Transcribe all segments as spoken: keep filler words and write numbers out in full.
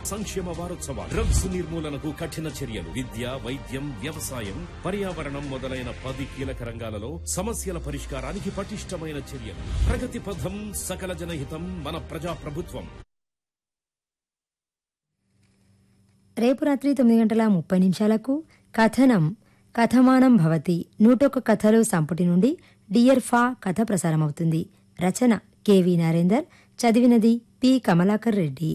సంక్షేమ వారోత్సవాలు. డ్రగ్స్ నిర్మూలనకు కఠిన చర్యలు, విద్య, వైద్యం, వ్యవసాయం, పర్యావరణం మొదలైన పది కీలక రంగాలలో సమస్యల పరిష్కారానికి పటిష్టమైన చర్యలు. ప్రగతి పథం, సకల జనహితం, మన ప్రజా ప్రభుత్వం. రేపు రాత్రి తొమ్మిది గంటల ముప్పై నిమిషాలకు కథనం కథమానం భవతి నూటొక్క కథలు సంపుటి నుండి డియర్ ఫా కథ ప్రసారమవుతుంది. రచన కెవి నరేందర్, చదివినది పి కమలాకర్ రెడ్డి.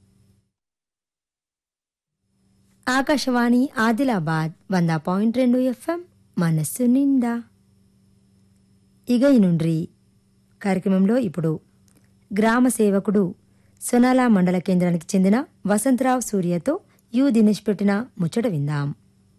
ఆకాశవాణి ఆదిలాబాద్ వంద పాయింట్ రెండు ఎఫ్ఎం మనస్సు నిండా. ఇగ నుండ్రి కార్యక్రమంలో ఇప్పుడు గ్రామ సేవకుడు సొనాల మండల కేంద్రానికి చెందిన వసంతరావు సూర్యతో యు దినేష్ పెట్టిన ముచ్చట విందాం.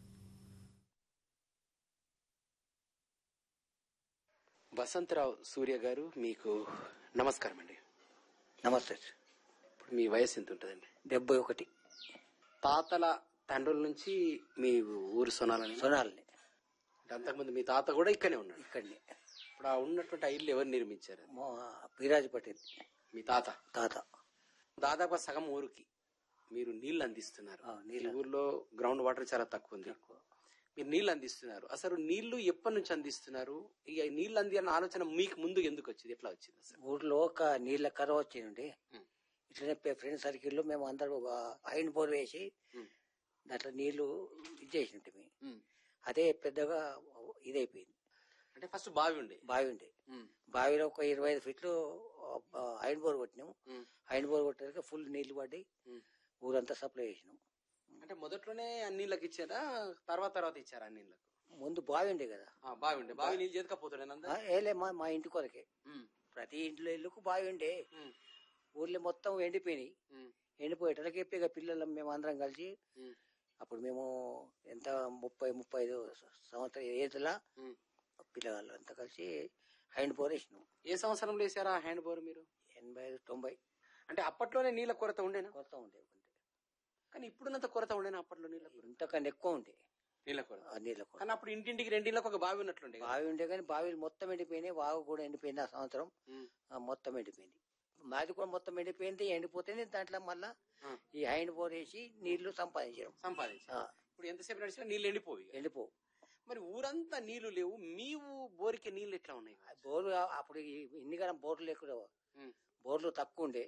వసంతరావు సూర్య గారు, మీకు నమస్కారం అండి. నమస్తే. ఇప్పుడు మీ వయసు ఎంత ఉంటుందండి? డెబ్బై ఒకటి. తాతల తండ్రుల నుంచి మీ ఊరు సొనాలని? సొనాలని. అంతకుముందు మీ తాత కూడా ఇక్కడనే ఉన్నాడు? ఇక్కడనే. ఇప్పుడు ఆ ఉన్నటువంటి ఆ ఇల్లు ఎవరు నిర్మించారు? పీరాజ్ పటేల్ మీ తాత. తాత దాదాపు సగం ఊరికి మీరు నీళ్లు అందిస్తున్నారు. ఊర్లో గ్రౌండ్ వాటర్ చాలా తక్కువ ఉంది, మీరు నీళ్లు అందిస్తున్నారు. అసలు నీళ్లు ఎప్పటి నుంచి అందిస్తున్నారు? ఇక నీళ్లు అంది అన్న ఆలోచన మీకు ముందు ఎందుకు వచ్చింది, ఎట్లా వచ్చింది? అసలు ఊర్లో ఒక నీళ్ల కరవ వచ్చిందండి. ఇట్లనే ఫ్రెండ్ సర్కిల్ లో మేము అందరూ ఐన్ బోర్ వేసి దాంట్లో నీళ్లు ఇచ్చేసి ఉంటుంది. అదే పెద్దగా ఇదైపోయింది. అంటే ఫస్ట్ బావి ఉండే బావి ఉండే బావిలో ఒక ఇరవై ఐదు ఫీట్లు ఐన్ బోర్ కొట్టినాము. ఐన్ బోర్ కొట్టాక ఫుల్ నీళ్లు పడి ఊరంతా సప్లై చేసినాం. అంటే మొదట్లోనే అన్ని నీళ్ళకి ఇచ్చారా, తర్వాత తర్వాత ఇచ్చారా? అన్ని నీళ్ళకు ముందు బావి ఉండే కదా. బావి ఉండే బావి నీళ్ళు చేతకపోతుండే? ఏలే మా మా ఇంటి కొరకే. ప్రతి ఇంట్లో ఇల్లుకు బావి ఉండే. ఊర్లో మొత్తం ఎండిపోయినాయి. ఎండిపోయేటలకి ఇక పిల్లలు మేము అందరం కలిసి అప్పుడు మేము ఎంత ముప్పై ముప్పై ఐదు సంవత్సరం ఏజ్లా పిల్లగాళ్ళు అంతా కలిసి హ్యాండ్ బోర్ వేసినాం. ఏ సంవత్సరంలో వేసారా హ్యాండ్ బోర్ మీరు? ఎనభై ఐదు తొంభై. అంటే అప్పట్లోనే నీళ్ళ కొరత ఉండేనా? కొరత ఉండే. కానీ ఇప్పుడున్నంత కొరత ఉండేనా అప్పట్లో? నీళ్ళ ఇంతకన్నా ఎక్కువ ఉండే నీళ్ళ కొరత. నీళ్ళ కొరత. కానీ అప్పుడు ఇంటింటికి రెండిళ్ళకి ఒక బావి ఉన్నట్లుండే. బావి ఉండే కానీ బావి మొత్తం ఎండిపోయినాయి. వాగు కూడా ఎండిపోయింది. ఆ సంవత్సరం మొత్తం ఎండిపోయింది. మాది కూడా మొత్తం ఎండిపోయింది. ఎండిపోతేనే దాంట్లో మళ్ళా ఈ హ్యాండ్ బోర్ వేసి నీళ్లు సంపాదించడం. సంపాదించారు. ఇప్పుడు ఎంతసేపు నడిచినా నీళ్ళు ఎండిపోయి ఎండిపోవు. మరి ఊరంతా నీళ్లు లేవు, మీ బోర్కి నీళ్లు ఎట్లా ఉన్నాయి? బోర్లు అప్పుడు ఇన్ని కాలం బోర్లు లేకుండా బోర్లు తక్కువ ఉండే.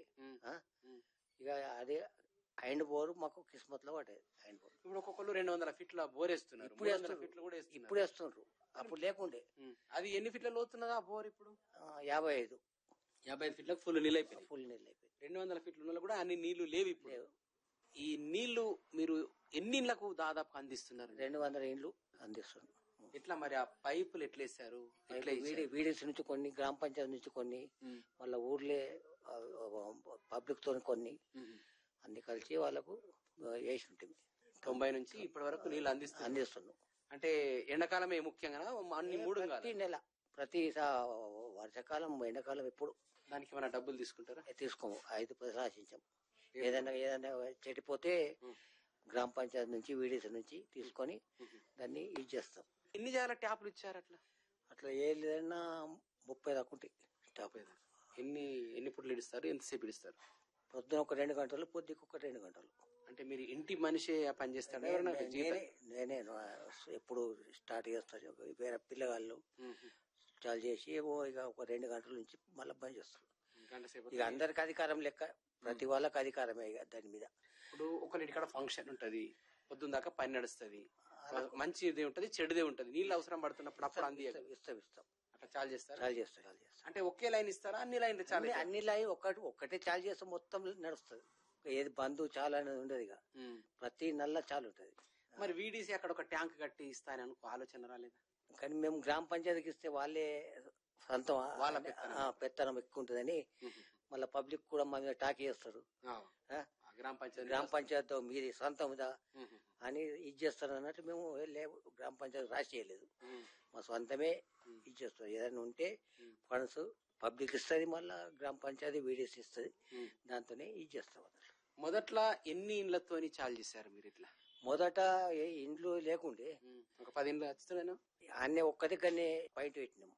ఇక అదే హ్యాండ్ బోర్ మాకు కిస్మత్ లో పడ్డది. హ్యాండ్ బోర్ ఇప్పుడు ఒక్కొక్కరు రెండు వందల ఫీట్ల బోర్ వేస్తున్నారు. ఇప్పుడు ఇప్పుడు వేస్తున్నారు. అప్పుడు లేకుండే. అది ఎన్ని ఫీట్ల లోతున్నదా బోర్ ఇప్పుడు? యాభై ఐదు యాభై ఐదు ఫీట్లకు ఫుల్ నీళ్ళు అయిపోయింది. ఫుల్ నీళ్ళు అయిపోయింది. రెండు వందల ఫీట్లు ఉన్న కూడా అన్ని నీళ్లు లేవు ఇప్పుడు. ఈ నీళ్లు మీరు ఎన్ని ఇళ్లకు దాదాపు అందిస్తున్నారు? రెండు వందల ఇండ్లు అందిస్తున్నారు. ఎట్లా మరి ఆ పైపులు ఎట్లా వేసారు? వీడియోస్ నుంచి కొన్ని, గ్రామ పంచాయతీ నుంచి కొన్ని, మళ్ళా ఊర్లే పబ్లిక్ తో కొన్ని అన్ని కలిసి వాళ్ళకు వేసి ఉంటుంది. తొంభై నుంచి ఇప్పటి వరకు నీళ్ళు అందిస్తు అందిస్తున్నాం. అంటే ఎండాకాలమే ముఖ్యంగా అన్ని మూడు ప్రతి నెల, ప్రతి వర్షాకాలం ఎండాకాలం ఎప్పుడు దానికి మన డబ్బులు తీసుకుంటారా? తీసుకోము. ఐదు పైసలు ఆశించాము. ఏదైనా ఏదైనా చెడిపోతే గ్రామ పంచాయతీ నుంచి వీడియోస్ నుంచి తీసుకొని దాన్ని యూజ్ చేస్తాం. ఎన్ని జాల ట్యాప్లు ఇచ్చారు? అట్లా అట్లా ఏ లేదన్నా ముప్పై దాకా ఉంటాయి ట్యాప్. ఎన్ని ఎన్ని పుట్లు ఇస్తారు? ఎంతసేపు ఇస్తారు? పొద్దున ఒక రెండు గంటలు, పొద్దుకు ఒక రెండు గంటలు. అంటే మీరు ఇంటి మనిషి పని చేస్తాడు? నేనే ఎప్పుడు స్టార్ట్ చేస్తాను. వేరే పిల్లగాళ్ళు చాలు చేసి ఇక ఒక రెండు గంటల నుంచి మళ్ళీ బంద్ చేస్తాను. ఇక అందరికి అధికారం లెక్క, ప్రతి వాళ్ళకి అధికారమే ఇక దాని మీద. ఇప్పుడు ఒకరింటికాడ ఫంక్షన్ ఉంటది, పొద్దున్న దాకా పని నడుస్తుంది, మంచిది ఉంటది, చెడుదే ఉంటది. నీళ్ళు అవసరం పడుతున్నప్పుడు అప్పుడు అంది ఇస్తాం ఇస్తాం అట్లా చాలు చేస్తారు. చాలు చేస్తాం చాలు చేస్తాం. అంటే ఒకే లైన్ ఇస్తారా? అన్ని లైన్లు చాలు? అన్ని లైన్ ఒకటి ఒక్కటే చాలు చేస్తాం. మొత్తం నడుస్తుంది. ఏది బంధు చాలు అనేది ఉండదు. ఇక ప్రతి నెల చాలు ఉంటది. మరి వీడీసీ అక్కడ ఒక ట్యాంక్ కట్టి ఇస్తానని అనుకో ఆలోచన రాలేదా? కానీ మేము గ్రామ పంచాయతీకి ఇస్తే వాళ్ళే సొంతం, వాళ్ళ పెత్తనం ఎక్కువ ఉంటుందని మళ్ళీ పబ్లిక్ కూడా మా మీద టాక్ చేస్తారు. గ్రామ పంచాయతీ గ్రామ పంచాయతీ మీది సొంతం అని ఇది చేస్తారు అన్నట్టు మేము లేవు. గ్రామ పంచాయతీ రాసి చేయలేదు, మా సొంతమే ఇచ్చేస్తాం. ఏదైనా ఉంటే ఫండ్స్ పబ్లిక్ ఇస్తుంది, మళ్ళా గ్రామ పంచాయతీ వీడియోస్ ఇస్తుంది, దాంతోనే ఇది చేస్తాం. మొదట్లో ఎన్ని ఇండ్లతో చాలు చేశారు మీరు? ఇట్లా మొదట ఇండ్లు లేకుండే ఒక పది ఇండ్లు వచ్చి అన్నీ ఒక్క దగ్గరనే బయట పెట్టినాము.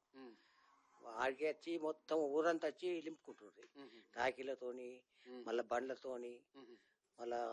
ఆడికి వచ్చి మొత్తం ఊరంతా వచ్చి లింపుకుంటుండ్రి టాకీలతోని, మళ్ళా బండ్లతోని, మళ్ళా